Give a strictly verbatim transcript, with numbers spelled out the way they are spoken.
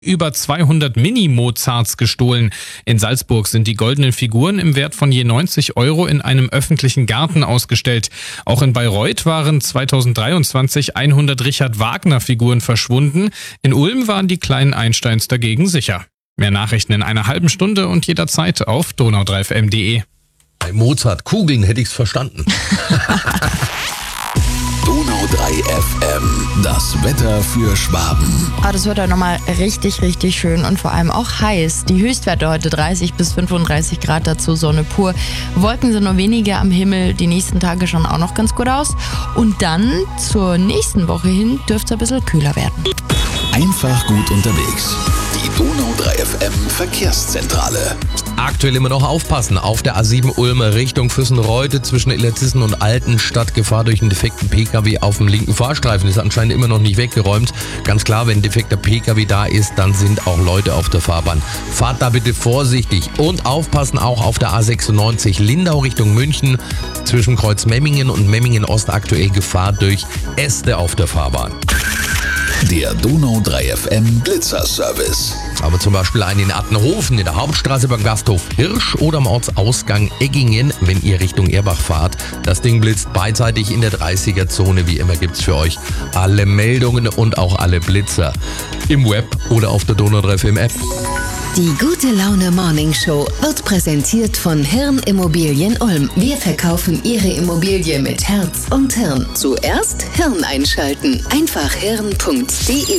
über zweihundert Mini-Mozarts gestohlen. In Salzburg sind die goldenen Figuren im Wert von je neunzig Euro in einem öffentlichen Garten ausgestellt. Auch in Bayreuth waren zweitausenddreiundzwanzig hundert Richard Wagner-Figuren verschwunden. In Ulm waren die kleinen Einsteins dagegen sicher. Mehr Nachrichten in einer halben Stunde und jederzeit auf donau drei f m punkt de. Bei Mozart Kugeln hätte ich's verstanden. Donau drei F M, das Wetter für Schwaben. Ah, das wird heute nochmal richtig, richtig schön und vor allem auch heiß. Die Höchstwerte heute dreißig bis fünfunddreißig Grad, dazu Sonne pur. Wolken sind nur wenige am Himmel, die nächsten Tage schauen auch noch ganz gut aus. Und dann zur nächsten Woche hin dürfte es ein bisschen kühler werden. Einfach gut unterwegs. Die Donau drei F M Verkehrszentrale. Aktuell immer noch aufpassen. Auf der A sieben Ulm Richtung Füssenreuth zwischen Illertissen und Altenstadt. Gefahr durch einen defekten Pkw auf dem linken Fahrstreifen ist anscheinend immer noch nicht weggeräumt. Ganz klar, wenn ein defekter Pkw da ist, dann sind auch Leute auf der Fahrbahn. Fahrt da bitte vorsichtig und aufpassen auch auf der A sechsundneunzig Lindau Richtung München. Zwischen Kreuz Memmingen und Memmingen Ost aktuell Gefahr durch Äste auf der Fahrbahn. Der Donau drei F M Blitzerservice. Aber zum Beispiel einen in Attenhofen, in der Hauptstraße beim Gasthof Hirsch oder am Ortsausgang Eggingen, wenn ihr Richtung Erbach fahrt. Das Ding blitzt beidseitig in der dreißiger-Zone. Wie immer gibt's für euch alle Meldungen und auch alle Blitzer im Web oder auf der Donau drei F M App. Die Gute Laune Morning Show wird präsentiert von Hirn Immobilien Ulm. Wir verkaufen Ihre Immobilie mit Herz und Hirn. Zuerst Hirn einschalten. Einfach hirn punkt de.